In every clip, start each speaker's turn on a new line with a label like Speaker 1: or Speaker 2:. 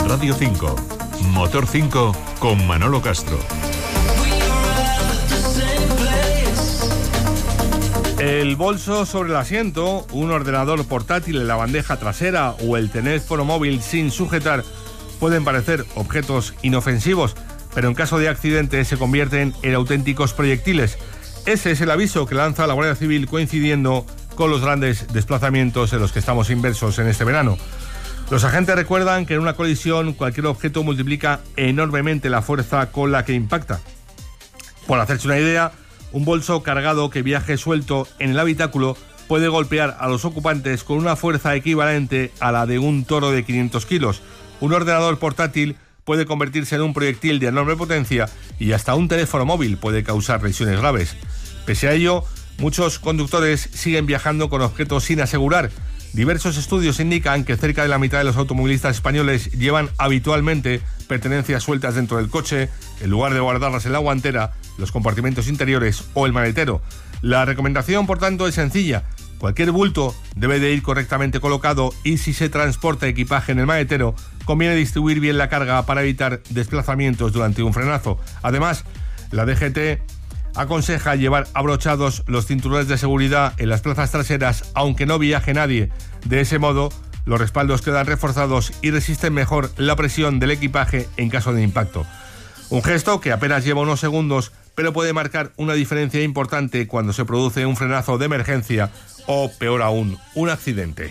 Speaker 1: Radio 5, Motor 5 con Manolo Castro.
Speaker 2: El bolso sobre el asiento, un ordenador portátil en la bandeja trasera o el teléfono móvil sin sujetar pueden parecer objetos inofensivos, pero en caso de accidente se convierten en auténticos proyectiles. Ese es el aviso que lanza la Guardia Civil coincidiendo con los grandes desplazamientos en los que estamos inmersos en este verano. Los agentes recuerdan que en una colisión cualquier objeto multiplica enormemente la fuerza con la que impacta. Por hacerse una idea, un bolso cargado que viaje suelto en el habitáculo puede golpear a los ocupantes con una fuerza equivalente a la de un toro de 500 kilos. Un ordenador portátil puede convertirse en un proyectil de enorme potencia y hasta un teléfono móvil puede causar lesiones graves. Pese a ello, muchos conductores siguen viajando con objetos sin asegurar. Diversos estudios indican que cerca de la mitad de los automovilistas españoles llevan habitualmente pertenencias sueltas dentro del coche, en lugar de guardarlas en la guantera, los compartimentos interiores o el maletero. La recomendación, por tanto, es sencilla. Cualquier bulto debe de ir correctamente colocado y si se transporta equipaje en el maletero, conviene distribuir bien la carga para evitar desplazamientos durante un frenazo. Además, la DGT aconseja llevar abrochados los cinturones de seguridad en las plazas traseras, aunque no viaje nadie. De ese modo, los respaldos quedan reforzados y resisten mejor la presión del equipaje en caso de impacto. Un gesto que apenas lleva unos segundos, pero puede marcar una diferencia importante cuando se produce un frenazo de emergencia o, peor aún, un accidente.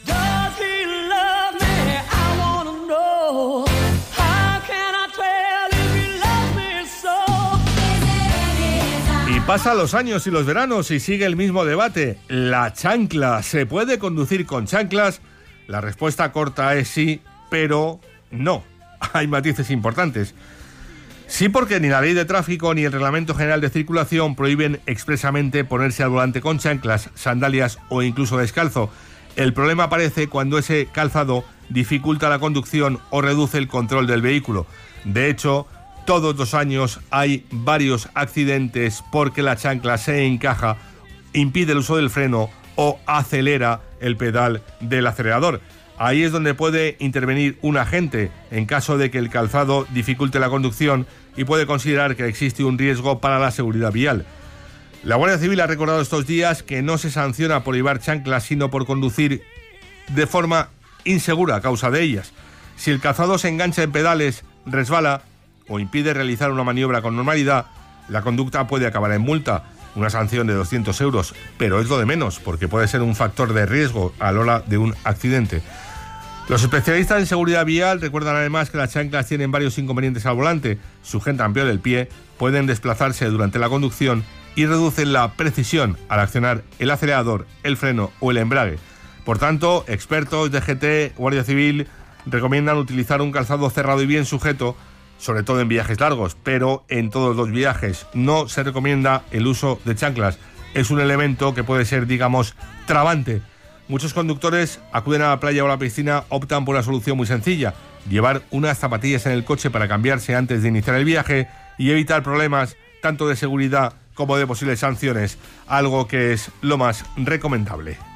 Speaker 2: Y pasan los años y los veranos y sigue el mismo debate. ¿La chancla se puede conducir con chanclas? La respuesta corta es sí, pero no. Hay matices importantes. Sí, porque ni la ley de tráfico ni el Reglamento General de Circulación prohíben expresamente ponerse al volante con chanclas, sandalias o incluso descalzo. El problema aparece cuando ese calzado dificulta la conducción o reduce el control del vehículo. De hecho, todos los años hay varios accidentes porque la chancla se encaja, impide el uso del freno o acelera el pedal del acelerador. Ahí es donde puede intervenir un agente en caso de que el calzado dificulte la conducción y puede considerar que existe un riesgo para la seguridad vial. La Guardia Civil ha recordado estos días que no se sanciona por llevar chanclas, sino por conducir de forma insegura a causa de ellas. Si el calzado se engancha en pedales, resbala o impide realizar una maniobra con normalidad, la conducta puede acabar en multa, una sanción de 200 euros, pero es lo de menos, porque puede ser un factor de riesgo a la hora de un accidente. Los especialistas en seguridad vial recuerdan además que las chanclas tienen varios inconvenientes al volante, sujetan peor el pie, pueden desplazarse durante la conducción y reducen la precisión al accionar el acelerador, el freno o el embrague. Por tanto, expertos, DGT, Guardia Civil recomiendan utilizar un calzado cerrado y bien sujeto, sobre todo en viajes largos, pero en todos los viajes no se recomienda el uso de chanclas. Es un elemento que puede ser, digamos, trabante. Muchos conductores acuden a la playa o a la piscina, optan por una solución muy sencilla: llevar unas zapatillas en el coche para cambiarse antes de iniciar el viaje y evitar problemas tanto de seguridad como de posibles sanciones, algo que es lo más recomendable.